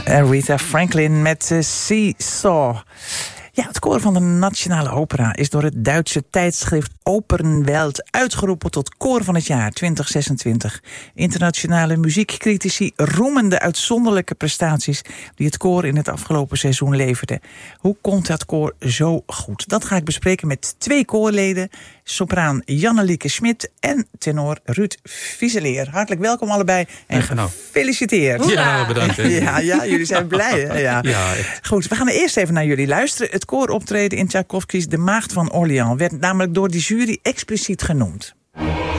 Aretha Franklin met Seesaw. Ja, het koor van de Nationale Opera is door het Duitse tijdschrift Opernwelt uitgeroepen tot koor van het jaar 2026. Internationale muziekcritici roemen de uitzonderlijke prestaties die het koor in het afgelopen seizoen leverde. Hoe komt dat koor zo goed? Dat ga ik bespreken met 2 koorleden, sopraan Jannelieke Schmid en tenor Ruud Viezeleer. Hartelijk welkom allebei en gefeliciteerd. Ja, bedankt. Ja, jullie zijn blij, hè? Ja. Ja, echt. Goed, we gaan eerst even naar jullie luisteren. Het kooroptreden in Tchaikovsky's De Maagd van Orléans werd namelijk door die jury expliciet genoemd.